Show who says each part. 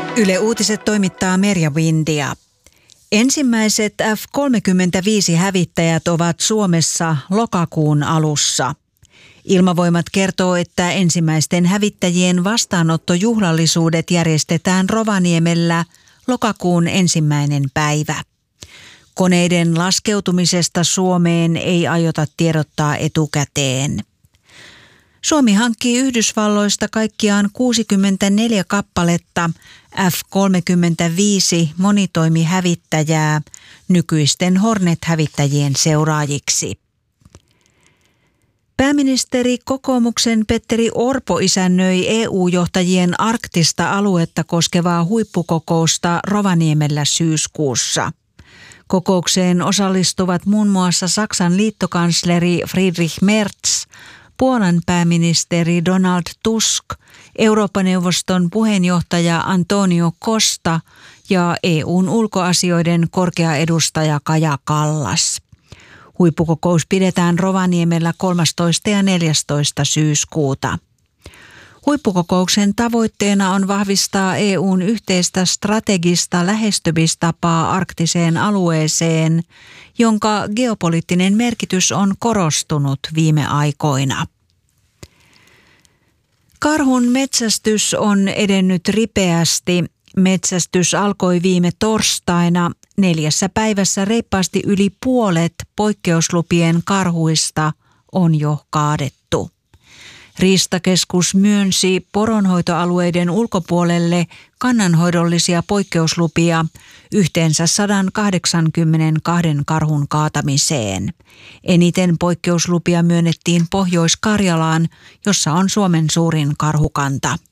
Speaker 1: Yle Uutiset toimittaa Merja Windia. Ensimmäiset F-35-hävittäjät ovat Suomessa lokakuun alussa. Ilmavoimat kertoo, että ensimmäisten hävittäjien vastaanottojuhlallisuudet järjestetään Rovaniemellä lokakuun 1. päivä. Koneiden laskeutumisesta Suomeen ei aiota tiedottaa etukäteen. Suomi hankkii Yhdysvalloista kaikkiaan 64 kappaletta F-35 monitoimihävittäjää nykyisten Hornet-hävittäjien seuraajiksi. Pääministeri kokoomuksen Petteri Orpo isännöi EU-johtajien arktista aluetta koskevaa huippukokousta Rovaniemellä syyskuussa. Kokoukseen osallistuvat muun muassa Saksan liittokansleri Friedrich Merz, Puolan pääministeri Donald Tusk, Eurooppa-neuvoston puheenjohtaja Antonio Costa ja EU:n ulkoasioiden korkea edustaja Kaja Kallas. Huippukokous pidetään Rovaniemellä 13. ja 14. syyskuuta. Huippukokouksen tavoitteena on vahvistaa EU:n yhteistä strategista lähestymistapaa arktiseen alueeseen, jonka geopoliittinen merkitys on korostunut viime aikoina. Karhun metsästys on edennyt ripeästi. Metsästys alkoi viime torstaina. 4 päivässä reippaasti yli puolet poikkeuslupien karhuista on jo kaadettu. Riistakeskus myönsi poronhoitoalueiden ulkopuolelle kannanhoidollisia poikkeuslupia yhteensä 182 karhun kaatamiseen. Eniten poikkeuslupia myönnettiin Pohjois-Karjalaan, jossa on Suomen suurin karhukanta.